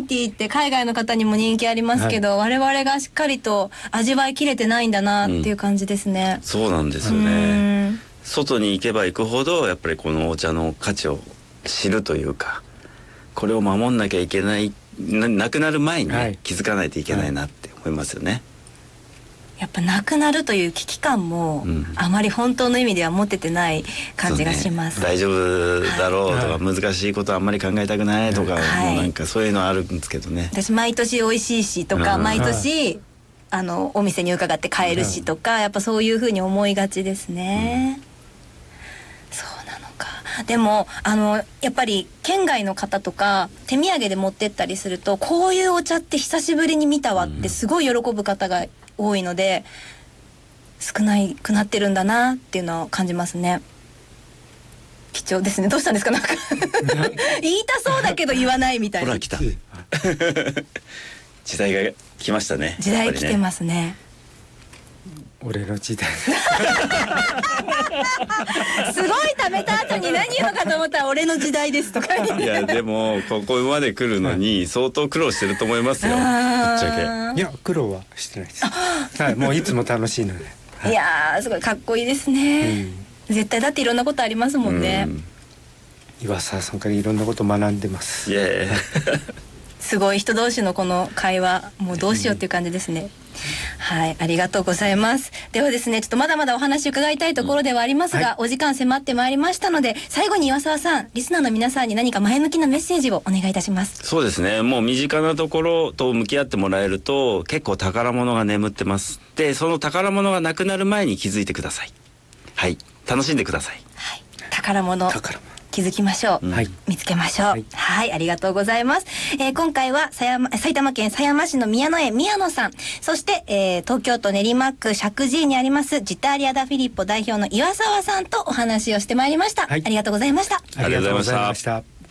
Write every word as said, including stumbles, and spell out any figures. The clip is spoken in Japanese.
ニティって海外の方にも人気ありますけど、はい、我々がしっかりと味わいきれてないんだなっていう感じですね、 うん、そうなんですよね。外に行けば行くほどやっぱりこのお茶の価値を知るというか、これを守んなきゃいけない、 な, なくなる前に気づかないといけないなって思いますよね、はいはい、 やっぱなくなるという危機感も、うん、あまり本当の意味では持ててない感じがします、 ね、大丈夫だろうとか、はい、難しいことはあんまり考えたくないとか、はい、もうなんかそういうのあるんですけどね。 私毎年美味しいしとか、うん、毎年、はい、あのお店に伺って買えるしとか、はい、やっぱそういうふうに思いがちですね、うん、そうなのか。でもあのやっぱり県外の方とか手土産で持ってったりすると、こういうお茶って久しぶりに見たわってすごい喜ぶ方が多いので、少ないくなってるんだなっていうのを感じますね。貴重ですね。どうしたんですか、なんか言いたそうだけど言わないみたいな。 ほら来た時代が来ましたね。 時代来てますね。 俺の時代すごい食べた後に何言うかと思ったら俺の時代ですとかいやでもここまで来るのに相当苦労してると思いますよ、ぶっちゃけ。いや苦労はしてないです、はい、もういつも楽しいので、 はい、いやーすごいかっこいいですね、うん、絶対だっていろんなことありますもんね、うん、 岩沢さんからいろんなこと学んでます。 いやいやすごい人同士のこの会話、もうどうしようっていう感じですね。はい、ありがとうございます。ではですね、ちょっとまだまだお話伺いたいところではありますが、はい、お時間迫ってまいりましたので、最後に岩沢さん、リスナーの皆さんに何か前向きなメッセージをお願いいたします。 そうですね、もう身近なところと向き合ってもらえると結構宝物が眠ってます。で、その宝物がなくなる前に気づいてください。はい、楽しんでください。 はい、宝物。 宝物。 気づきましょう、はい、見つけましょう、はい、はい、ありがとうございます、えー、今回は狭山埼玉県狭山市の宮野園宮野さん、そして、えー、東京都練馬区石神井にありますジタリアダフィリッポ代表の岩沢さんとお話をしてまいりました、はい、ありがとうございました。 ありがとうございました。